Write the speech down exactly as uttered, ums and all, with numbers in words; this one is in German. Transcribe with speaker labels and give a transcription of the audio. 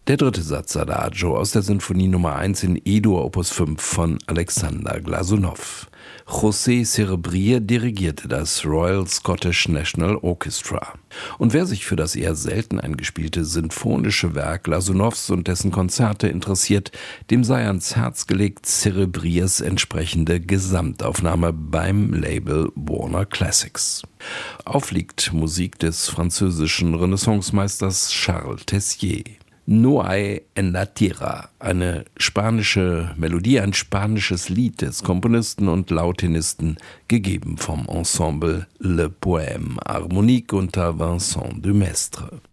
Speaker 1: Der dritte Satz Adagio aus der Sinfonie Nummer eins in E-Dur Opus fünf von Alexander Glasunow. José Cerebrier dirigierte das Royal Scottish National Orchestra. Und wer sich für das eher selten eingespielte sinfonische Werk Glasunows und dessen Konzerte interessiert, dem sei ans Herz gelegt Cerebriers entsprechende Gesamtaufnahme beim Label Warner Classics. Aufliegt Musik des französischen Renaissancemeisters Charles Tessier. No hay en la tierra, eine spanische Melodie, ein spanisches Lied des Komponisten und Lautenisten, gegeben vom Ensemble Le Poème Harmonique unter Vincent Dumestre.